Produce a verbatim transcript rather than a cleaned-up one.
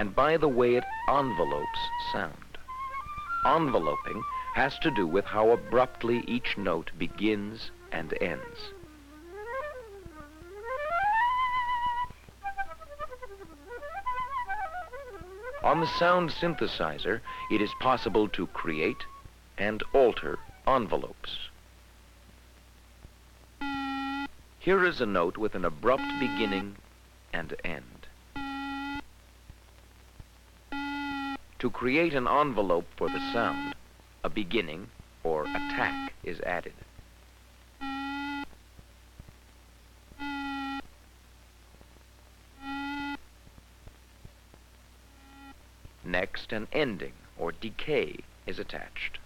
and by the way it envelopes sound. Enveloping has to do with how abruptly each note begins and ends. On the sound synthesizer, it is possible to create and alter envelopes. Here is a note with an abrupt beginning and end. To create an envelope for the sound, a beginning or attack is added. Next, an ending or decay is attached.